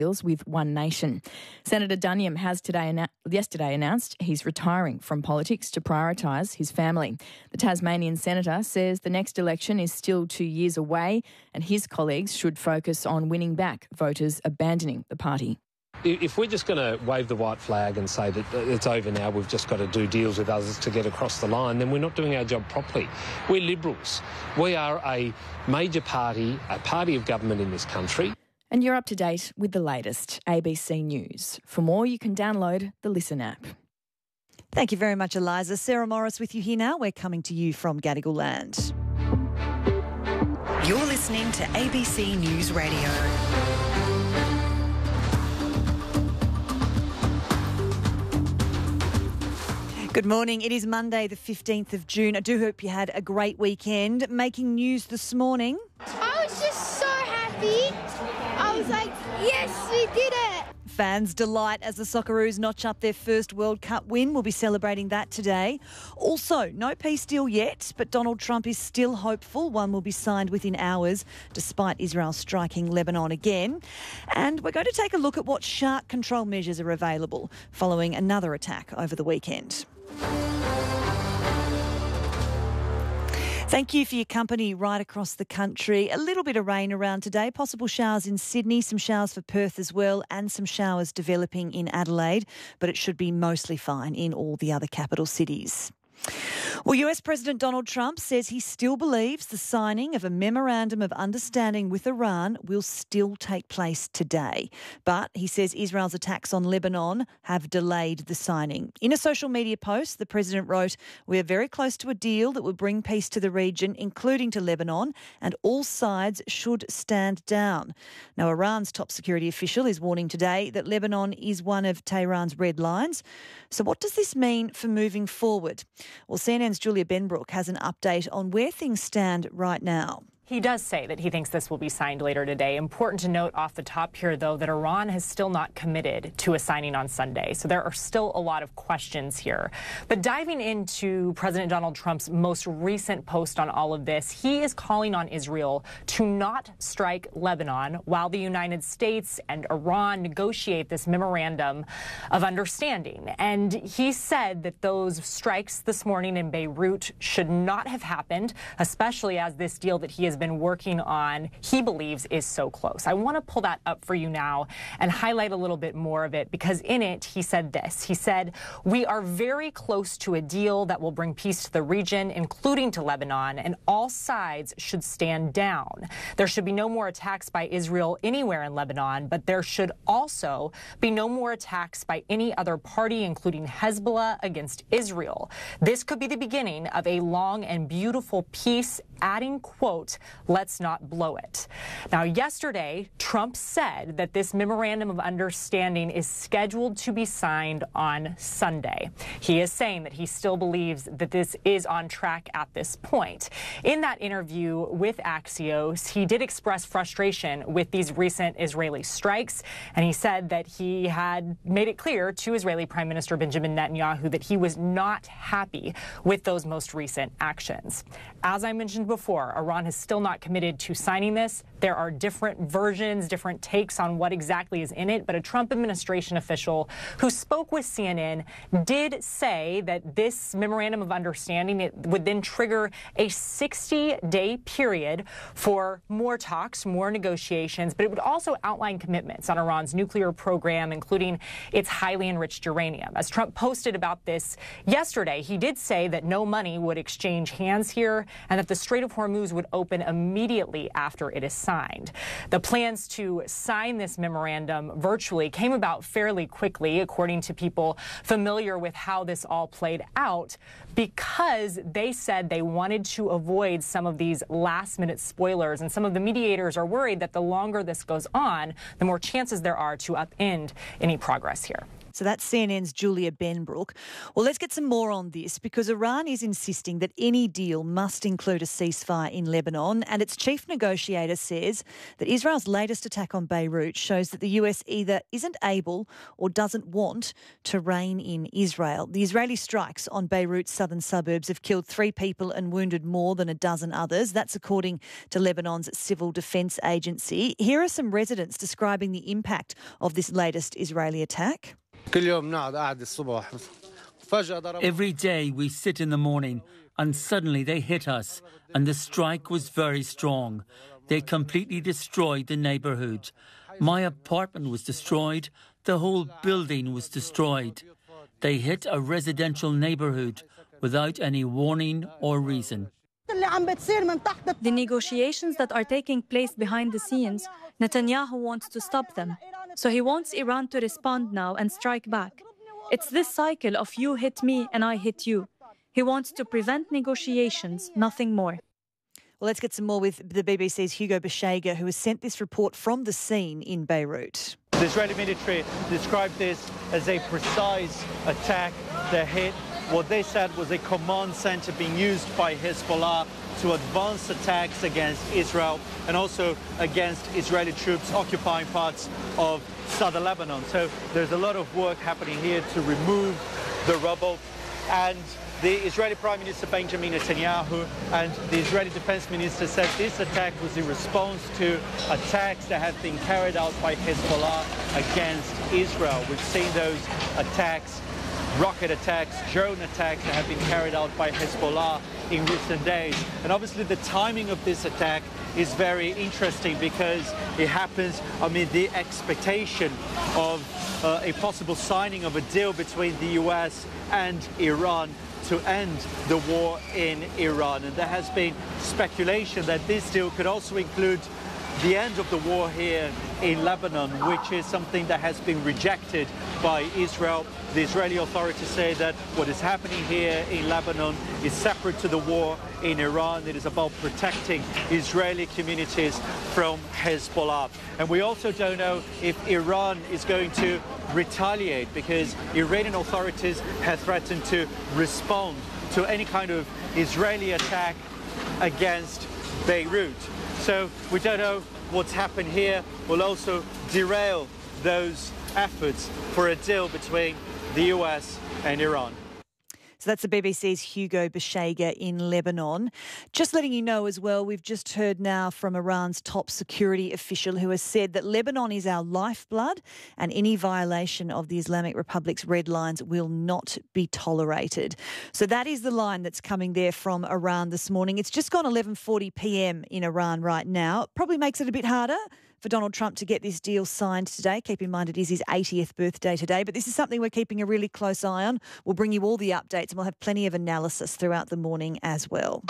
deals with One Nation. Senator Duniam has yesterday announced he's retiring from politics to prioritise his family. The Tasmanian senator says the next election is still 2 years away and his colleagues should focus on winning back voters abandoning the party. If we're just going to wave the white flag and say that it's over now, we've just got to do deals with others to get across the line, then we're not doing our job properly. We're Liberals. We are a major party, a party of government in this country. And you're up to date with the latest ABC News. For more, you can download the Listen app. Thank you very much, Eliza. Sarah Morris with you here now. We're coming to you from Gadigal Land. You're listening to ABC News Radio. Good morning. It is Monday, the 15th of June. I do hope you had a great weekend. Making news this morning. I was just so happy. I was like, yes, we did it. Fans delight as the Socceroos notch up their first World Cup win. We'll be celebrating that today. Also, no peace deal yet, but Donald Trump is still hopeful one will be signed within hours, despite Israel striking Lebanon again. And we're going to take a look at what shark control measures are available following another attack over the weekend. Thank you for your company right across the country. A little bit of rain around today, possible showers in Sydney, some showers for Perth as well, and some showers developing in Adelaide, but it should be mostly fine in all the other capital cities. Well, US President Donald Trump says he still believes the signing of a memorandum of understanding with Iran will still take place today. But he says Israel's attacks on Lebanon have delayed the signing. In a social media post, the president wrote, "We are very close to a deal that will bring peace to the region, including to Lebanon, and all sides should stand down." Now, Iran's top security official is warning today that Lebanon is one of Tehran's red lines. So what does this mean for moving forward? Well, CNN's Julia Benbrook has an update on where things stand right now. He does say that he thinks this will be signed later today. Important to note off the top here, though, that Iran has still not committed to a signing on Sunday. So there are still a lot of questions here. But diving into President Donald Trump's most recent post on all of this, he is calling on Israel to not strike Lebanon while the United States and Iran negotiate this memorandum of understanding. And he said that those strikes this morning in Beirut should not have happened, especially as this deal that he has been working on, he believes, is so close. I want to pull that up for you now and highlight a little bit more of it, because in it he said this. He said, "We are very close to a deal that will bring peace to the region, including to Lebanon, and all sides should stand down. There should be no more attacks by Israel anywhere in Lebanon, but there should also be no more attacks by any other party, including Hezbollah, against Israel. This could be the beginning of a long and beautiful peace," adding, quote, "Let's not blow it." Now, yesterday, Trump said that this memorandum of understanding is scheduled to be signed on Sunday. He is saying that he still believes that this is on track at this point. In that interview with Axios, he did express frustration with these recent Israeli strikes, and he said that he had made it clear to Israeli Prime Minister Benjamin Netanyahu that he was not happy with those most recent actions. As I mentioned before, Iran has still not committed to signing this. There are different versions, different takes on what exactly is in it, but a Trump administration official who spoke with CNN did say that this memorandum of understanding, it would then trigger a 60-day period for more talks, more negotiations, but it would also outline commitments on Iran's nuclear program, including its highly enriched uranium. As Trump posted about this yesterday, he did say that no money would exchange hands here and that the Strait of Hormuz would open immediately after it is signed. The plans to sign this memorandum virtually came about fairly quickly, according to people familiar with how this all played out, because they said they wanted to avoid some of these last-minute spoilers. And some of the mediators are worried that the longer this goes on, the more chances there are to upend any progress here. So that's CNN's Julia Benbrook. Well, let's get some more on this because Iran is insisting that any deal must include a ceasefire in Lebanon, and its chief negotiator says that Israel's latest attack on Beirut shows that the US either isn't able or doesn't want to rein in Israel. The Israeli strikes on Beirut's southern suburbs have killed 3 people and wounded more than a dozen others. That's according to Lebanon's Civil Defence Agency. Here are some residents describing the impact of this latest Israeli attack. Every day we sit in the morning and suddenly they hit us, and the strike was very strong. They completely destroyed the neighbourhood. My apartment was destroyed. The whole building was destroyed. They hit a residential neighbourhood without any warning or reason. The negotiations that are taking place behind the scenes, Netanyahu wants to stop them. So he wants Iran to respond now and strike back. It's this cycle of you hit me and I hit you. He wants to prevent negotiations, nothing more. Well, let's get some more with the BBC's Hugo Beshega, who has sent this report from the scene in Beirut. The Israeli military described this as a precise attack that hit what they said was a command center being used by Hezbollah to advance attacks against Israel and also against Israeli troops occupying parts of southern Lebanon. So there's a lot of work happening here to remove the rubble. And the Israeli Prime Minister Benjamin Netanyahu and the Israeli Defense Minister said this attack was in response to attacks that have been carried out by Hezbollah against Israel. We've seen those attacks, rocket attacks, drone attacks that have been carried out by Hezbollah in recent days. And obviously the timing of this attack is very interesting because it happens amid the expectation of a possible signing of a deal between the US and Iran to end the war in Iran. And there has been speculation that this deal could also include the end of the war here in Lebanon, which is something that has been rejected by Israel. The Israeli authorities say that what is happening here in Lebanon is separate to the war in Iran. It is about protecting Israeli communities from Hezbollah. And we also don't know if Iran is going to retaliate because Iranian authorities have threatened to respond to any kind of Israeli attack against Beirut. So we don't know what's happened here will also derail those efforts for a deal between the US and Iran. So that's the BBC's Hugo Beshega in Lebanon. Just letting you know as well, we've just heard now from Iran's top security official who has said that Lebanon is our lifeblood and any violation of the Islamic Republic's red lines will not be tolerated. So that is the line that's coming there from Iran this morning. It's just gone 11:40 p.m. in Iran right now. It probably makes it a bit harder for Donald Trump to get this deal signed today. Keep in mind it is his 80th birthday today, but this is something we're keeping a really close eye on. We'll bring you all the updates and we'll have plenty of analysis throughout the morning as well.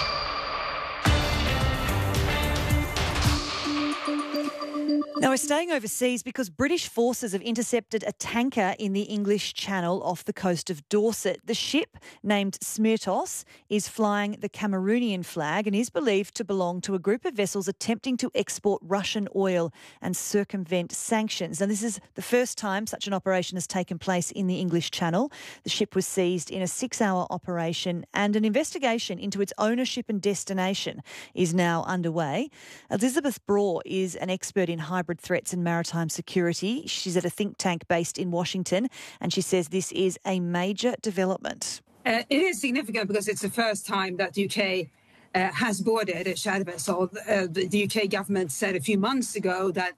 Now, we're staying overseas because British forces have intercepted a tanker in the English Channel off the coast of Dorset. The ship, named Smirtos, is flying the Cameroonian flag and is believed to belong to a group of vessels attempting to export Russian oil and circumvent sanctions. Now, this is the first time such an operation has taken place in the English Channel. The ship was seized in a 6-hour operation and an investigation into its ownership and destination is now underway. Elizabeth Braw is an expert in hybrid threats and maritime security. She's at a think tank based in Washington, and she says this is a major development. It is significant because it's the first time that the UK has boarded a shadow vessel. The UK government said a few months ago that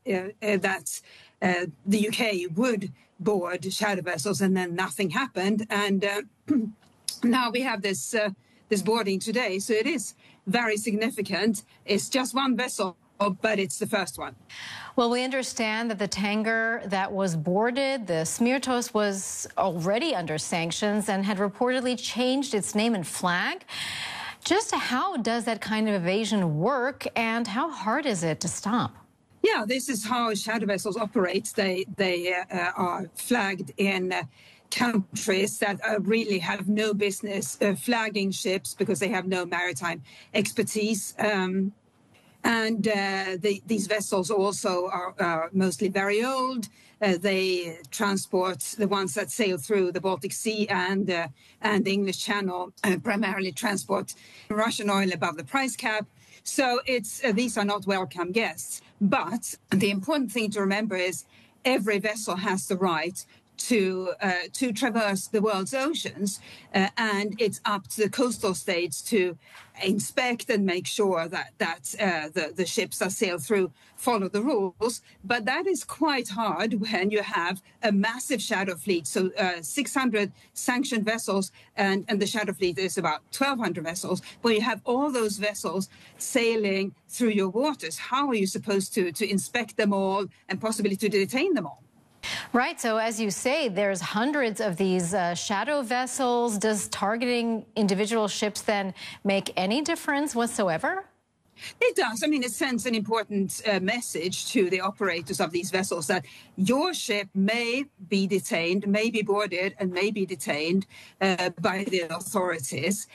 the UK would board shadow vessels, and then nothing happened. And now we have this boarding today, so it is very significant. It's just one vessel, but it's the first one. Well, we understand that the tanker that was boarded, the Smirtos, was already under sanctions and had reportedly changed its name and flag. Just how does that kind of evasion work, and how hard is it to stop? Yeah, this is how shadow vessels operate. They are flagged in countries that really have no business flagging ships because they have no maritime expertise. And these vessels also are mostly very old. They transport the ones that sail through the Baltic Sea and the English Channel, primarily transport Russian oil above the price cap. So these are not welcome guests. But the important thing to remember is every vessel has the right to traverse the world's oceans, and it's up to the coastal states to inspect and make sure that the ships that sail through follow the rules. But that is quite hard when you have a massive shadow fleet, so 600 sanctioned vessels, and the shadow fleet is about 1,200 vessels. When you have all those vessels sailing through your waters, how are you supposed to inspect them all and possibly to detain them all? Right. So as you say, there's hundreds of these shadow vessels. Does targeting individual ships then make any difference whatsoever? It does. I mean, it sends an important message to the operators of these vessels that your ship may be detained, may be boarded, and may be detained by the authorities.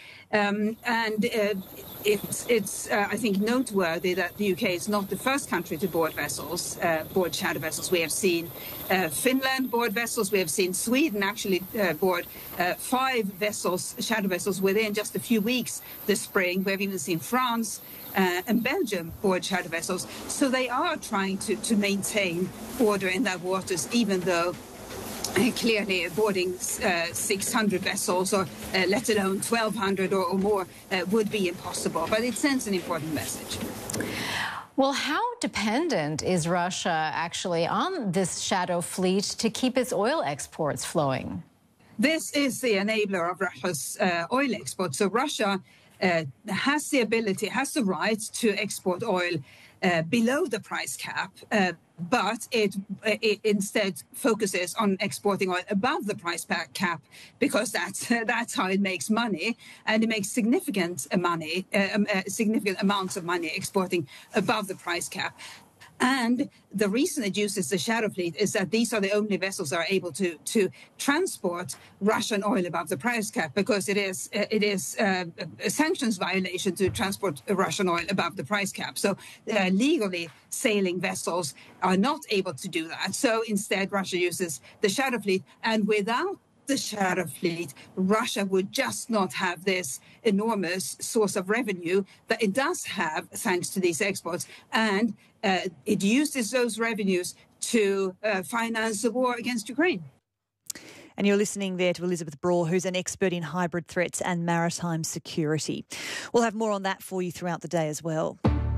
It's I think, noteworthy that the UK is not the first country to board vessels, board shadow vessels. We have seen Finland board vessels. We have seen Sweden actually board 5 vessels, shadow vessels, within just a few weeks this spring. We have even seen France and Belgium board shadow vessels. So they are trying to maintain order in their waters, even though clearly boarding 600 vessels, or let alone 1,200 or more, would be impossible. But it sends an important message. Well, how dependent is Russia actually on this shadow fleet to keep its oil exports flowing? This is the enabler of Russia's oil exports. So Russia has the right to export oil below the price cap, but it instead focuses on exporting oil above the price cap, because that's how it makes money, and it makes significant amounts of money exporting above the price cap. And the reason it uses the shadow fleet is that these are the only vessels that are able to transport Russian oil above the price cap, because it is a sanctions violation to transport Russian oil above the price cap. So legally sailing vessels are not able to do that. So instead, Russia uses the shadow fleet, and without the shadow fleet, Russia would just not have this enormous source of revenue that it does have thanks to these exports. And it uses those revenues to finance the war against Ukraine. And you're listening there to Elizabeth Braw, who's an expert in hybrid threats and maritime security. We'll have more on that for you throughout the day as well.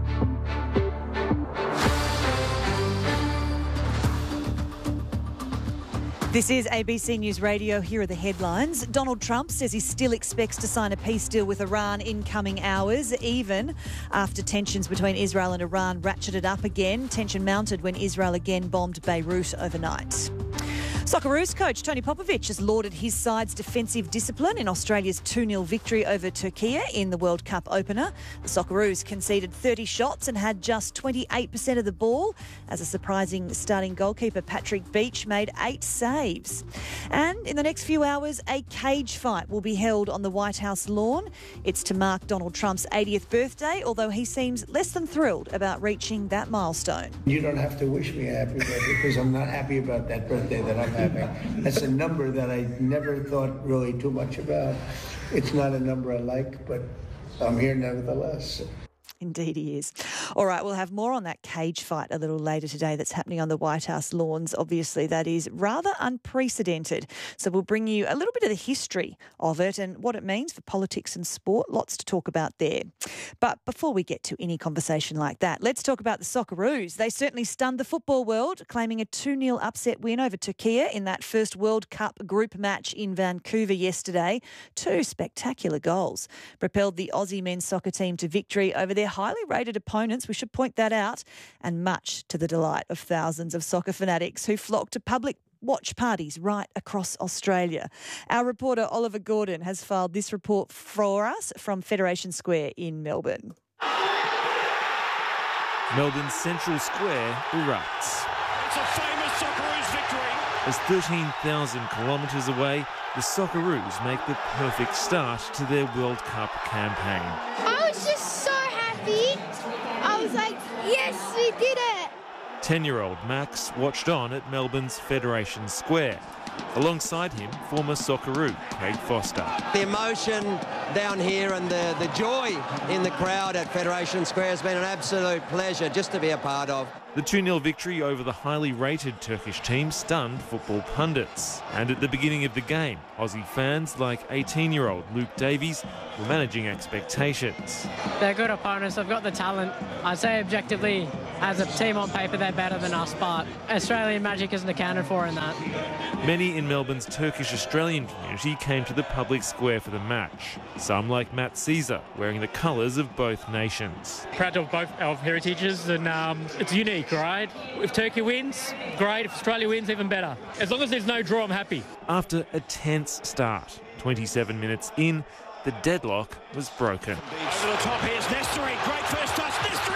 This is ABC News Radio. Here are the headlines. Donald Trump says he still expects to sign a peace deal with Iran in coming hours, even after tensions between Israel and Iran ratcheted up again. Tension mounted when Israel again bombed Beirut overnight. Socceroos coach Tony Popovic has lauded his side's defensive discipline in Australia's 2-0 victory over Turkey in the World Cup opener. The Socceroos conceded 30 shots and had just 28% of the ball, as a surprising starting goalkeeper Patrick Beach made 8 saves. And in the next few hours, a cage fight will be held on the White House lawn. It's to mark Donald Trump's 80th birthday, although he seems less than thrilled about reaching that milestone. You don't have to wish me a happy birthday, because I'm not happy about that birthday that I'm having. That's a number that I never thought really too much about. It's not a number I like, but I'm here nevertheless. Indeed he is. All right, we'll have more on that cage fight a little later today that's happening on the White House lawns. Obviously, that is rather unprecedented. So we'll bring you a little bit of the history of it and what it means for politics and sport. Lots to talk about there. But before we get to any conversation like that, let's talk about the Socceroos. They certainly stunned the football world, claiming a 2-0 upset win over Turkey in that first World Cup group match in Vancouver yesterday. 2 spectacular goals propelled the Aussie men's soccer team to victory over their highly rated opponents, we should point that out, and much to the delight of thousands of soccer fanatics who flocked to public watch parties right across Australia. Our reporter Oliver Gordon has filed this report for us from Federation Square in Melbourne. Melbourne's Central Square erupts. It's a famous Socceroos victory. As 13,000 kilometres away, the Socceroos make the perfect start to their World Cup campaign. I was just so happy. I was like, 10-year-old Max watched on at Melbourne's Federation Square. Alongside him, former Socceroo Craig Foster. The emotion down here and the joy in the crowd at Federation Square has been an absolute pleasure just to be a part of. The 2-0 victory over the highly rated Turkish team stunned football pundits. And at the beginning of the game, Aussie fans like 18-year-old Luke Davies were managing expectations. They're good opponents, they've got the talent. I'd say objectively, as a team on paper, they're better than us, but Australian magic isn't accounted for in that. Many in Melbourne's Turkish-Australian community came to the public square for the match. Some, like Matt Caesar, wearing the colours of both nations. Proud of both our heritages, and it's unique, right? If Turkey wins, great. If Australia wins, even better. As long as there's no draw, I'm happy. After a tense start, 27 minutes in, the deadlock was broken. Over the top, here's Nestory. Great first touch. Nestory.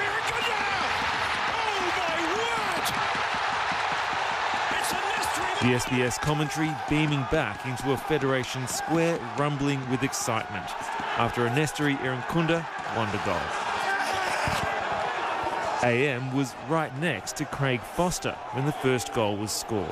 The SBS commentary beaming back into a Federation Square rumbling with excitement after a Nestory Irankunda wonder goal. AM was right next to Craig Foster when the first goal was scored.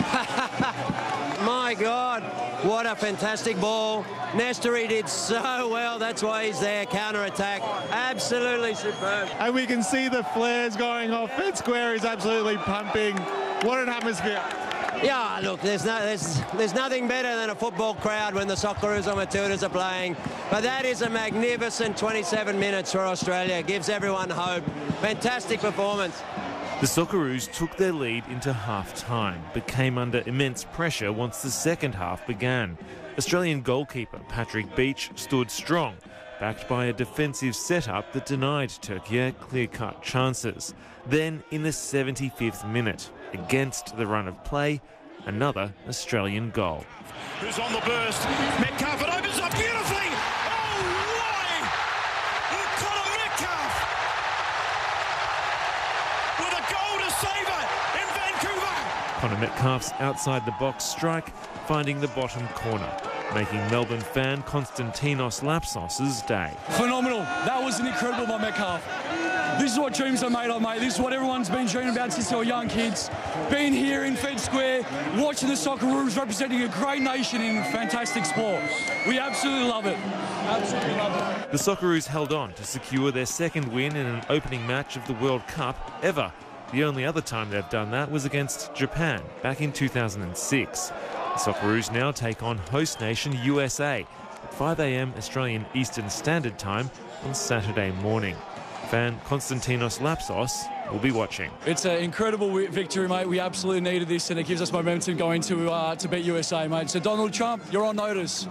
My God, what a fantastic ball. Nestory did so well, that's why he's there, counter-attack, absolutely superb. And we can see the flares going off. Fed Square is absolutely pumping. What an atmosphere. Yeah, look, there's nothing better than a football crowd when the Socceroos or Matildas are playing. But that is a magnificent 27 minutes for Australia. It gives everyone hope. Fantastic performance. The Socceroos took their lead into half-time, but came under immense pressure once the second half began. Australian goalkeeper Patrick Beach stood strong, backed by a defensive setup that denied Turkey clear-cut chances. Then, in the 75th minute, against the run of play, another Australian goal. Who's on the burst? Metcalf, it opens up beautifully! Oh, why? Conor Metcalf! With a goal to save it in Vancouver! Conor Metcalf's outside-the-box strike finding the bottom corner, making Melbourne fan Konstantinos Lapsos's day. Phenomenal. That was an incredible by Metcalf. This is what dreams are made of, mate. This is what everyone's been dreaming about since they were young kids. Being here in Fed Square, watching the Socceroos representing a great nation in fantastic sport. We absolutely love it. Absolutely love it. The Socceroos held on to secure their second win in an opening match of the World Cup ever. The only other time they've done that was against Japan back in 2006. The Socceroos now take on host nation USA at 5 a.m. Australian Eastern Standard Time on Saturday morning. Fan Konstantinos Lapsos will be watching. It's an incredible victory, mate. We absolutely needed this, and it gives us momentum going to beat USA, mate. So Donald Trump, you're on notice.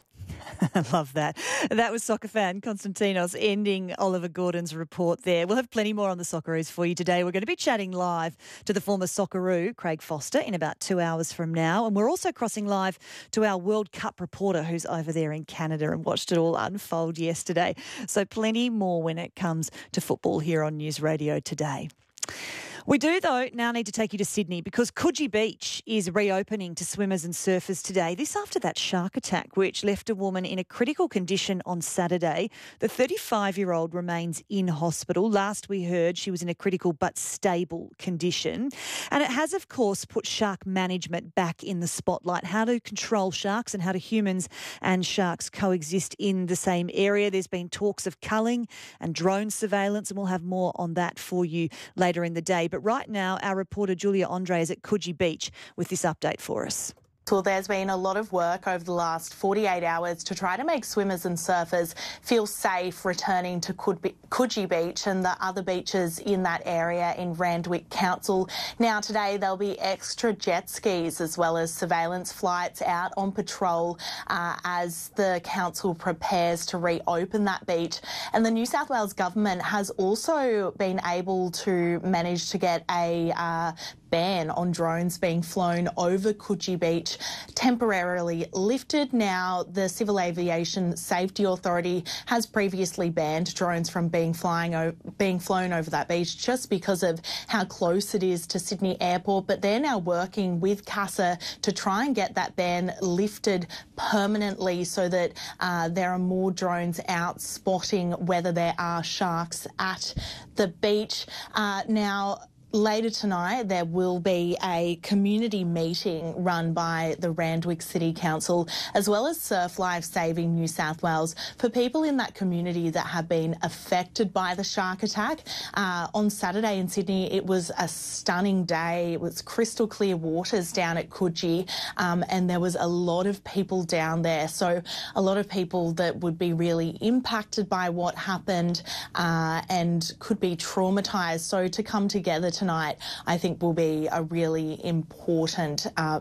I love that. That was soccer fan Konstantinos ending Oliver Gordon's report there. We'll have plenty more on the Socceroos for you today. We're going to be chatting live to the former Socceroo, Craig Foster, in about 2 hours from now. And we're also crossing live to our World Cup reporter who's over there in Canada and watched it all unfold yesterday. So plenty more when it comes to football here on News Radio today. We do, though, now need to take you to Sydney because Coogee Beach is reopening to swimmers and surfers today. This after that shark attack, which left a woman in a critical condition on Saturday. The 35-year-old remains in hospital. Last we heard, she was in a critical but stable condition. And it has, of course, put shark management back in the spotlight. How to control sharks and how do humans and sharks coexist in the same area. There's been talks of culling and drone surveillance, and we'll have more on that for you later in the day. But right now, our reporter Julia Andre is at Coogee Beach with this update for us. Well, there's been a lot of work over the last 48 hours to try to make swimmers and surfers feel safe returning to Coogee Beach and the other beaches in that area in Randwick Council. Now, today there'll be extra jet skis as well as surveillance flights out on patrol as the council prepares to reopen that beach. And the New South Wales government has also been able to manage to get a ban on drones being flown over Coogee Beach temporarily lifted. Now, the Civil Aviation Safety Authority has previously banned drones from being flown over that beach just because of how close it is to Sydney Airport, but they're now working with CASA to try and get that ban lifted permanently so that there are more drones out spotting whether there are sharks at the beach. Now, later tonight, there will be a community meeting run by the Randwick City Council, as well as Surf Life Saving New South Wales, for people in that community that have been affected by the shark attack. On Saturday in Sydney, it was a stunning day. It was crystal clear waters down at Coogee, and there was a lot of people down there. So a lot of people that would be really impacted by what happened and could be traumatised. So to come together tonight, I think, will be a really important